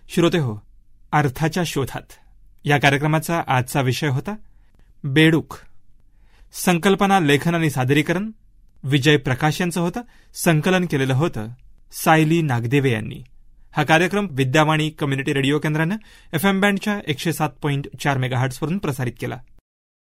श्रोते हो, अर्थाच्या शोधात या कार्यक्रमाचा आजचा विषय होता बेडूक. संकल्पना, लेखन आणि सादरीकरण विजय प्रकाश यांचं होतं. संकलन केलेलं होतं सायली नागदेवे यांनी. हा कार्यक्रम विद्यावाणी कम्युनिटी रेडिओ केंद्रानं FM बँडच्या 107.4 मेगाहर्ट्झवरून प्रसारित केला.